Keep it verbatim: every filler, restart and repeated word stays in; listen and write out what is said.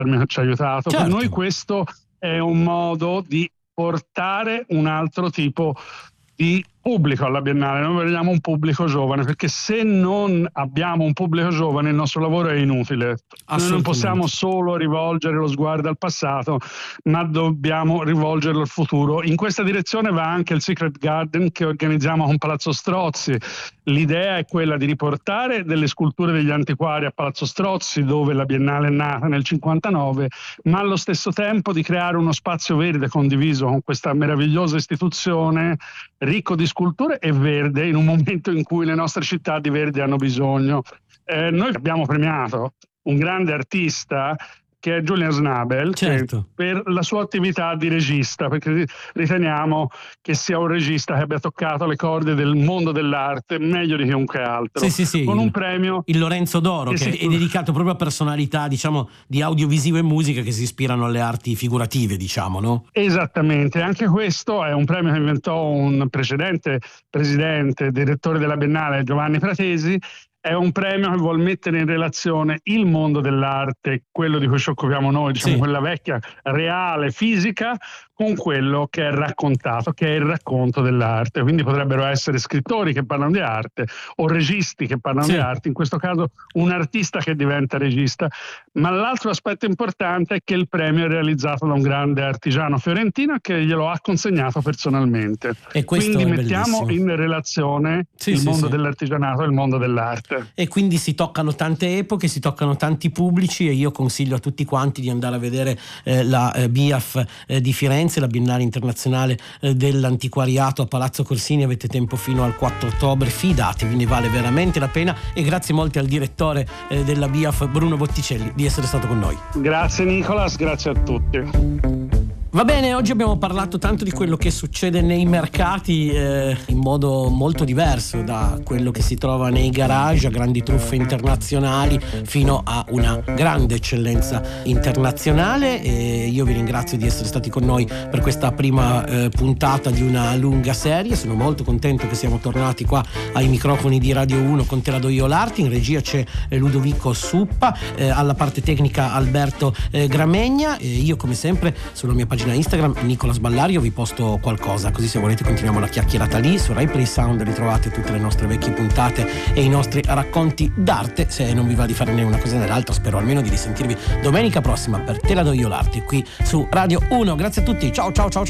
che ci ha aiutato. Certo. Per noi questo è un modo di portare un altro tipo di pubblico alla Biennale. Noi vogliamo un pubblico giovane, perché se non abbiamo un pubblico giovane il nostro lavoro è inutile. Noi non possiamo solo rivolgere lo sguardo al passato, ma dobbiamo rivolgerlo al futuro. In questa direzione va anche il Secret Garden che organizziamo con Palazzo Strozzi. L'idea è quella di riportare delle sculture degli antiquari a Palazzo Strozzi, dove la Biennale è nata nel cinquantanove, ma allo stesso tempo di creare uno spazio verde condiviso con questa meravigliosa istituzione, ricco di sculture e verde, in un momento in cui le nostre città di verde hanno bisogno. Eh, noi abbiamo premiato un grande artista che è Julian Schnabel, certo, per la sua attività di regista, perché riteniamo che sia un regista che abbia toccato le corde del mondo dell'arte meglio di chiunque altro. Sì, sì, sì. Con un premio, il Lorenzo d'Oro, che, che si... è dedicato proprio a personalità, diciamo, di audiovisivo e musica che si ispirano alle arti figurative, diciamo, no? Esattamente, anche questo è un premio che inventò un precedente presidente, direttore della Biennale, Giovanni Pratesi. È un premio che vuol mettere in relazione il mondo dell'arte, quello di cui ci occupiamo noi, diciamo, sì, quella vecchia, reale, fisica, con quello che è raccontato, che è il racconto dell'arte. Quindi potrebbero essere scrittori che parlano di arte o registi che parlano sì, di arte, in questo caso un artista che diventa regista. Ma l'altro aspetto importante è che il premio è realizzato da un grande artigiano fiorentino che glielo ha consegnato personalmente. E questo quindi è mettiamo bellissimo. in relazione sì, il sì, mondo sì. dell'artigianato e il mondo dell'arte. E quindi si toccano tante epoche, si toccano tanti pubblici, e io consiglio a tutti quanti di andare a vedere eh, la eh, B I A F eh, di Firenze, la Biennale Internazionale eh, dell'Antiquariato a Palazzo Corsini. Avete tempo fino al quattro ottobre, fidatevi, ne vale veramente la pena. E grazie molte al direttore eh, della B I A F, Bruno Botticelli, di essere stato con noi. Grazie Nicolas, grazie a tutti. Va bene, oggi abbiamo parlato tanto di quello che succede nei mercati eh, in modo molto diverso, da quello che si trova nei garage, a grandi truffe internazionali, fino a una grande eccellenza internazionale. E io vi ringrazio di essere stati con noi per questa prima eh, puntata di una lunga serie. Sono molto contento che siamo tornati qua ai microfoni di Radio uno con Te la do io l'arte. In regia c'è eh, Ludovico Suppa, eh, alla parte tecnica Alberto eh, Gramegna. E io, come sempre, sulla mia pagina Instagram Nicolas Ballario vi posto qualcosa, così se volete continuiamo la chiacchierata lì. Su Rai Play Sound ritrovate tutte le nostre vecchie puntate e i nostri racconti d'arte. Se non vi va di fare né una cosa né l'altra, spero almeno di risentirvi domenica prossima per Te la do io l'arte qui su Radio uno. Grazie a tutti, ciao ciao ciao ciao.